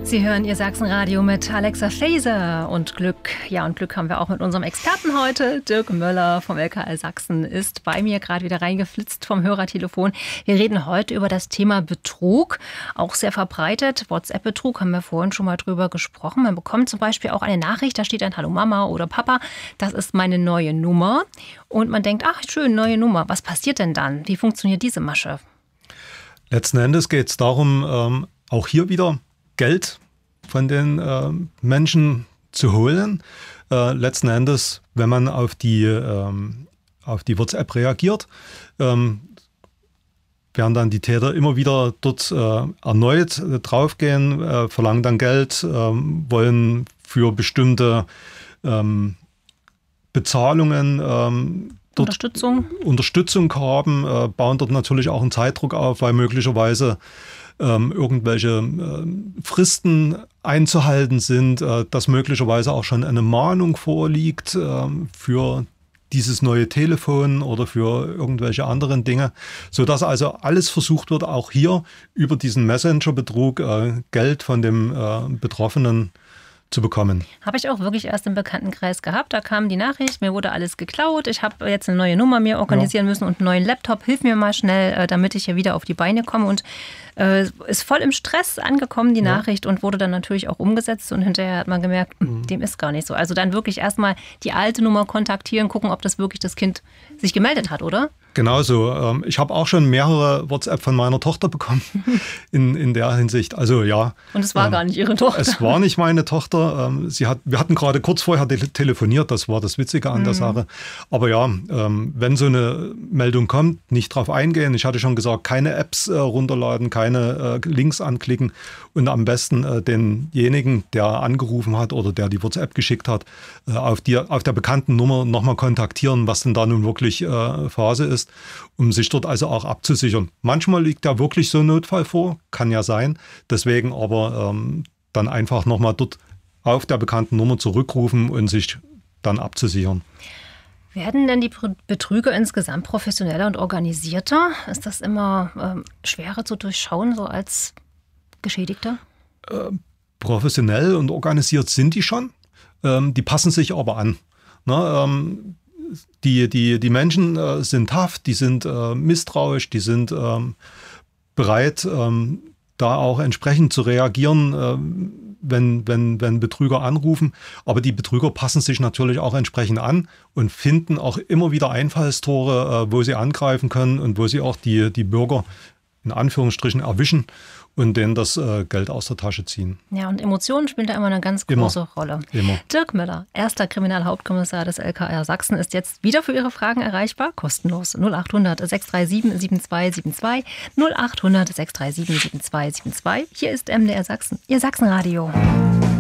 Sie hören Ihr Sachsenradio mit Alexa Faeser und Glück. Ja, und Glück haben wir auch mit unserem Experten heute. Dirk Möller vom LKL Sachsen ist bei mir gerade wieder reingeflitzt vom Hörertelefon. Wir reden heute über das Thema Betrug, auch sehr verbreitet. WhatsApp-Betrug haben wir vorhin schon mal drüber gesprochen. Man bekommt zum Beispiel auch eine Nachricht, da steht ein Hallo Mama oder Papa, das ist meine neue Nummer. Und man denkt, ach schön, neue Nummer. Was passiert denn dann? Wie funktioniert diese Masche? Letzten Endes geht es darum, auch hier wieder Geld von den Menschen zu holen. Letzten Endes, wenn man auf die WhatsApp reagiert, werden dann die Täter immer wieder dort erneut draufgehen, verlangen dann Geld, wollen für bestimmte Bezahlungen Unterstützung haben, bauen dort natürlich auch einen Zeitdruck auf, weil möglicherweise irgendwelche Fristen einzuhalten sind, dass möglicherweise auch schon eine Mahnung vorliegt für dieses neue Telefon oder für irgendwelche anderen Dinge, sodass also alles versucht wird, auch hier über diesen Messenger-Betrug Geld von dem Betroffenen zu bekommen. Habe ich auch wirklich erst im Bekanntenkreis gehabt. Da kam die Nachricht, mir wurde alles geklaut. Ich habe jetzt eine neue Nummer mir organisieren müssen und einen neuen Laptop. Hilf mir mal schnell, damit ich hier wieder auf die Beine komme. Und ist voll im Stress angekommen, die Nachricht, und wurde dann natürlich auch umgesetzt. Und hinterher hat man gemerkt, dem ist gar nicht so. Also dann wirklich erstmal die alte Nummer kontaktieren, gucken, ob das wirklich das Kind sich gemeldet hat, oder? Genauso. Ich habe auch schon mehrere WhatsApp von meiner Tochter bekommen in der Hinsicht. Also ja. Und es war gar nicht Ihre Tochter? Es war nicht meine Tochter. Wir hatten gerade kurz vorher telefoniert, das war das Witzige an der Sache. Aber ja, wenn so eine Meldung kommt, nicht drauf eingehen. Ich hatte schon gesagt, keine Apps runterladen, keine Links anklicken und am besten denjenigen, der angerufen hat oder der die WhatsApp geschickt hat, auf der bekannten Nummer nochmal kontaktieren, was denn da nun wirklich Phase ist, um sich dort also auch abzusichern. Manchmal liegt da wirklich so ein Notfall vor, kann ja sein. Deswegen aber dann einfach nochmal dort auf der bekannten Nummer zurückrufen und sich dann abzusichern. Werden denn die Betrüger insgesamt professioneller und organisierter? Ist das immer schwerer zu durchschauen, so als Geschädigter? Professionell und organisiert sind die schon. Die passen sich aber an. Die Menschen sind tough, die sind misstrauisch, die sind bereit, da auch entsprechend zu reagieren, wenn Betrüger anrufen. Aber die Betrüger passen sich natürlich auch entsprechend an und finden auch immer wieder Einfallstore, wo sie angreifen können und wo sie auch die Bürger in Anführungsstrichen erwischen und denen das Geld aus der Tasche ziehen. Ja, und Emotionen spielen da immer eine ganz große Rolle. Immer. Dirk Möller, erster Kriminalhauptkommissar des LKR Sachsen, ist jetzt wieder für Ihre Fragen erreichbar, kostenlos. 0800 637 7272, 0800 637 7272. Hier ist MDR Sachsen, Ihr Sachsenradio.